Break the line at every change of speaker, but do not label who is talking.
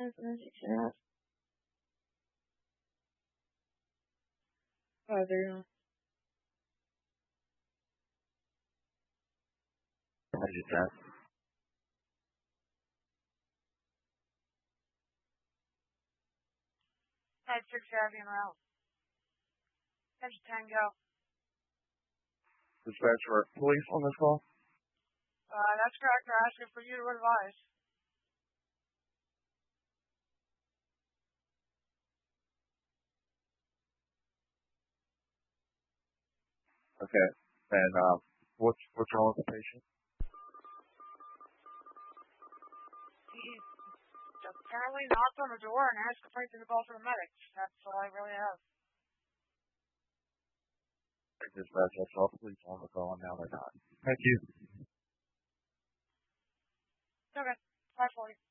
Oh, there you go.
How's your test?
Type 6 Avian route. Engine 10 go.
Dispatch for police on this call?
That's correct. They're asking for you to advise.
Okay. And what's wrong with the patient?
He apparently knocked on the door and asked to place the call for the medics. That's all I really have.
Dispatch, I saw police on the call and now they're not. Thank you.
Okay. 540.